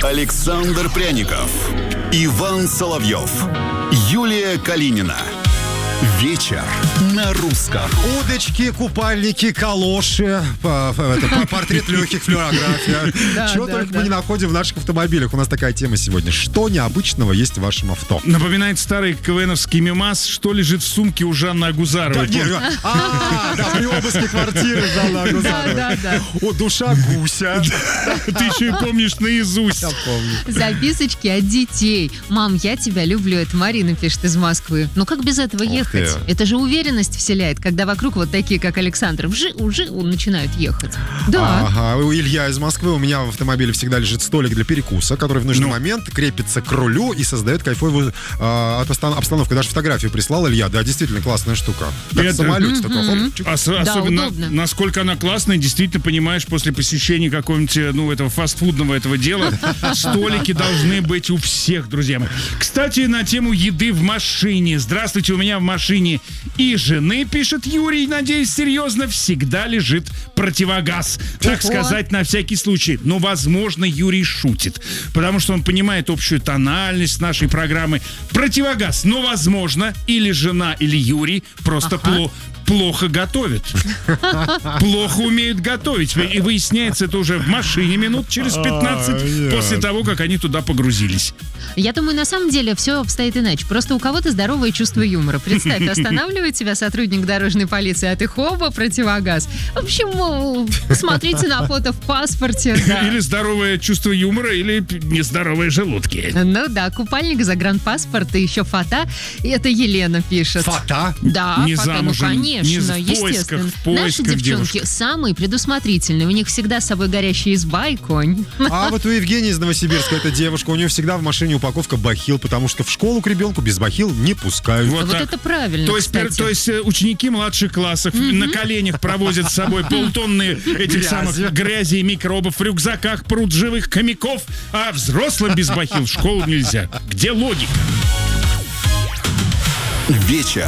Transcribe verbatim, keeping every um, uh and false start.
Александр Пряников, Иван Соловьев, Юлия Калинина. Вечер на русском. Удочки, купальники, калоши, портрет легких, флюорография. Чего только мы не находим в наших автомобилях. У нас такая тема сегодня. Что необычного есть в вашем авто? Напоминает старый КВНовский мемас, что лежит в сумке у Жанны Агузаровой. А, да, при обыске квартиры Жанны Агузаровой. Да, да, О, душа гуся. Ты еще и помнишь наизусть. Я помню. Записочки от детей. Мам, я тебя люблю. Это Марина пишет из Москвы. Ну как без этого ехать? Это же уверенность вселяет, когда вокруг вот такие, как Александр, вжи, уже начинают ехать. Да. Ага, у Илья из Москвы. У меня в автомобиле всегда лежит столик для перекуса, который в нужный ну. момент крепится к рулю и создает кайфовую э, обстановку. Даже фотографию прислал Илья. Да, действительно классная штука. Как Это... самолете такой. Mm-hmm. Ос- да, особенно, удобно. насколько она классная, действительно понимаешь, после посещения какого-нибудь, ну, этого фастфудного этого дела, столики должны быть у всех, друзья мои. Кстати, на тему еды в машине. Здравствуйте, у меня в машине и жены, пишет Юрий, надеюсь, серьезно, всегда лежит противогаз. Так Ого. сказать, на всякий случай. Но, возможно, Юрий шутит, потому что он понимает общую тональность нашей программы. Противогаз, но, возможно, или жена, или Юрий просто Ага. плохо плохо готовят. Плохо умеют готовить. И выясняется это уже в машине минут через пятнадцать после того, как они туда погрузились. Я думаю, на самом деле все обстоит иначе. Просто у кого-то здоровое чувство юмора. Представь, останавливает тебя сотрудник дорожной полиции, а ты хоба, противогаз. В общем, смотрите на фото в паспорте. Да. Или здоровое чувство юмора, или нездоровые желудки. Ну да, купальник, загранпаспорт и еще фото. И это Елена пишет. Фото? Да, Не фото, замужем, ну конечно, не в поисках, естественно. в поисках Наши девчонки девушек. самые предусмотрительные. У них всегда с собой горящая изба и конь. А вот у Евгении из Новосибирска, эта девушка, у нее всегда в машине упаковка бахил, потому что в школу к ребенку без бахил не пускают. Вот, так. это правильно, То есть, кстати. то есть э, ученики младших классов mm-hmm. на коленях провозят с собой полтонны этих Грязи. самых грязи и микробов, в рюкзаках пруд живых хомяков, а взрослым без бахил в школу нельзя. Где логика? Вечер